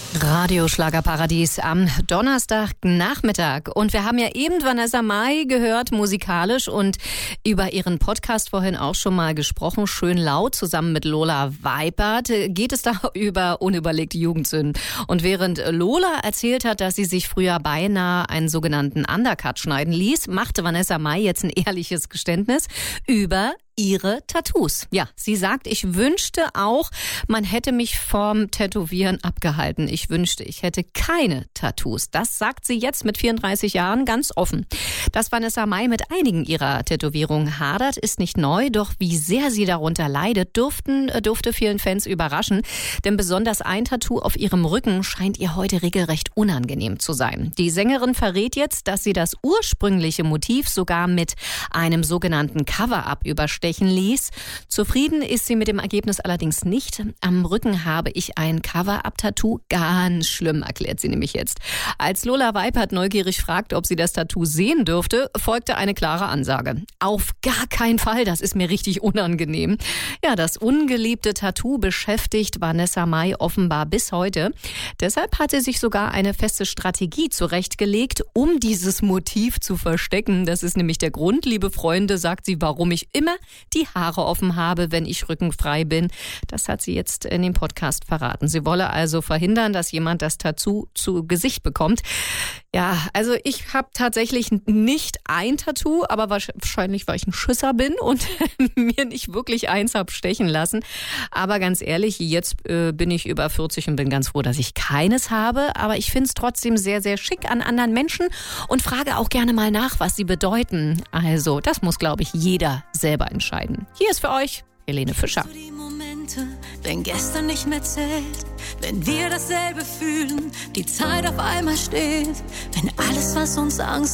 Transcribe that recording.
Radio Schlagerparadies am Donnerstagnachmittag. Und wir haben ja eben Vanessa Mai gehört, musikalisch, und über ihren Podcast vorhin auch schon mal gesprochen. Schön laut, zusammen mit Lola Weipert geht es da über unüberlegte Jugendsünden. Und während Lola erzählt hat, dass sie sich früher beinahe einen sogenannten Undercut schneiden ließ, machte Vanessa Mai jetzt ein ehrliches Geständnis über ihre Tattoos. Ja, sie sagt, ich wünschte auch, man hätte mich vom Tätowieren abgehalten. Ich wünschte, ich hätte keine Tattoos. Das sagt sie jetzt mit 34 Jahren ganz offen. Dass Vanessa Mai mit einigen ihrer Tätowierungen hadert, ist nicht neu, doch wie sehr sie darunter leidet, durfte vielen Fans überraschen. Denn besonders ein Tattoo auf ihrem Rücken scheint ihr heute regelrecht unangenehm zu sein. Die Sängerin verrät jetzt, dass sie das ursprüngliche Motiv sogar mit einem sogenannten Cover-Up überstechen ließ. Zufrieden ist sie mit dem Ergebnis allerdings nicht. Am Rücken habe ich ein Cover-Up-Tattoo. Ganz schlimm, erklärt sie nämlich jetzt. Als Lola Weipert neugierig fragt, ob sie das Tattoo sehen dürfte, folgte eine klare Ansage. Auf gar keinen Fall, das ist mir richtig unangenehm. Ja, das ungeliebte Tattoo beschäftigt Vanessa Mai offenbar bis heute. Deshalb hat sie sich sogar eine feste Strategie zurechtgelegt, um dieses Motiv zu verstecken. Das ist nämlich der Grund, liebe Freunde, sagt sie, warum ich immer die Haare offen habe, wenn ich rückenfrei bin. Das hat sie jetzt in dem Podcast verraten. Sie wolle also verhindern, dass jemand das Tattoo zu Gesicht bekommt. Ja, also ich habe tatsächlich nicht ein Tattoo, aber wahrscheinlich, weil ich ein Schisser bin und mir nicht wirklich eins habe stechen lassen. Aber ganz ehrlich, jetzt bin ich über 40 und bin ganz froh, dass ich keines habe. Aber ich finde es trotzdem sehr, sehr schick an anderen Menschen und frage auch gerne mal nach, was sie bedeuten. Also das muss, glaube ich, jeder selber entscheiden. Hier ist für euch Helene Fischer. Die Momente, wenn gestern nicht mehr zählt, wenn wir dasselbe fühlen, die Zeit auf einmal steht, wenn alles, was uns Angst